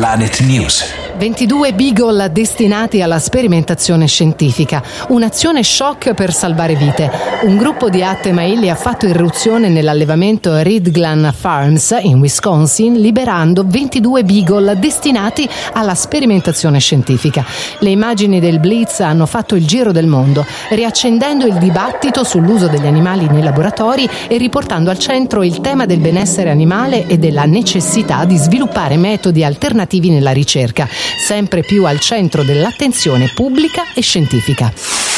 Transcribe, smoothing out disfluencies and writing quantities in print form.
Planet News. 22 beagle destinati alla sperimentazione scientifica. Un'azione shock per salvare vite. Un gruppo di attemailli ha fatto irruzione nell'allevamento Reed Glen Farms in Wisconsin, liberando 22 beagle destinati alla sperimentazione scientifica. Le immagini del Blitz hanno fatto il giro del mondo, riaccendendo il dibattito sull'uso degli animali nei laboratori e riportando al centro il tema del benessere animale e della necessità di sviluppare metodi alternativi nella ricerca, sempre più al centro dell'attenzione pubblica e scientifica.